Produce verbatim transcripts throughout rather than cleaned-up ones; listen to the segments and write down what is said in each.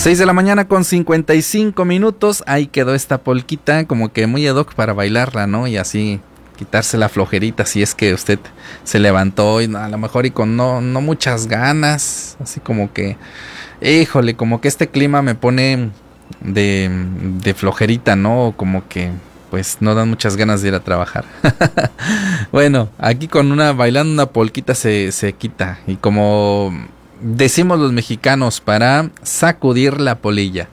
seis de la mañana con cincuenta y cinco minutos. Ahí quedó esta polquita, como que muy ad hoc para bailarla, ¿no? Y así quitarse la flojerita si es que usted se levantó y a lo mejor y con no, no muchas ganas. Así como que, híjole, como que este clima me pone de, de flojerita, ¿no? Como que pues no dan muchas ganas de ir a trabajar. Bueno, aquí con una, bailando una polquita se, se quita. Y como decimos los mexicanos, para sacudir la polilla.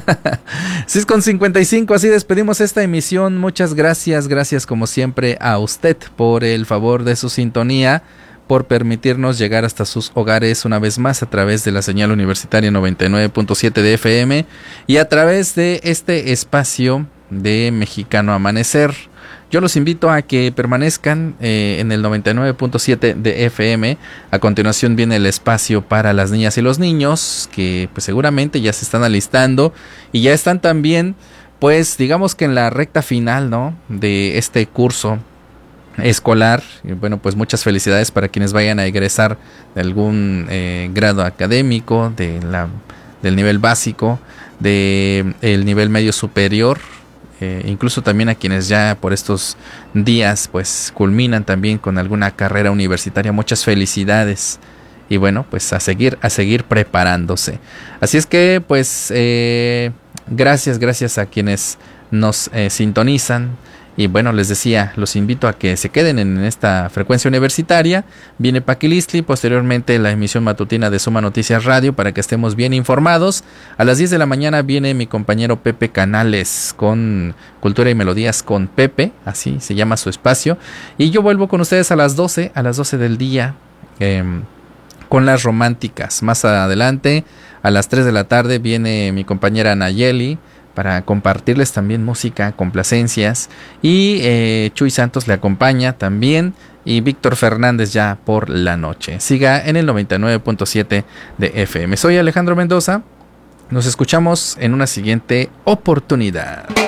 seis con cincuenta y cinco, así despedimos esta emisión. Muchas gracias, gracias como siempre a usted por el favor de su sintonía, por permitirnos llegar hasta sus hogares una vez más a través de la señal universitaria noventa y nueve punto siete de F M y a través de este espacio de Mexicano Amanecer. Yo los invito a que permanezcan eh, en el noventa y nueve punto siete de F M. A continuación viene el espacio para las niñas y los niños, que pues seguramente ya se están alistando y ya están también, pues digamos que en la recta final, ¿no?, de este curso escolar. Y bueno, pues muchas felicidades para quienes vayan a egresar de algún eh, grado académico, de la, del nivel básico, del nivel medio superior. Eh, incluso también a quienes ya por estos días pues culminan también con alguna carrera universitaria. Muchas felicidades y bueno, pues a seguir a seguir preparándose. Así es que pues eh, gracias gracias a quienes nos eh, sintonizan. Y bueno, les decía, los invito a que se queden en esta frecuencia universitaria. Viene Paquilistli, posteriormente la emisión matutina de Suma Noticias Radio para que estemos bien informados. A las diez de la mañana viene mi compañero Pepe Canales con Cultura y Melodías con Pepe, así se llama su espacio. Y yo vuelvo con ustedes a las doce, a las doce del día, eh, con las románticas. Más adelante, a las tres de la tarde, viene mi compañera Nayeli para compartirles también música, complacencias, y eh, Chuy Santos le acompaña también, y Víctor Fernández ya por la noche. Siga en el noventa y nueve punto siete de F M. Soy Alejandro Mendoza, nos escuchamos en una siguiente oportunidad.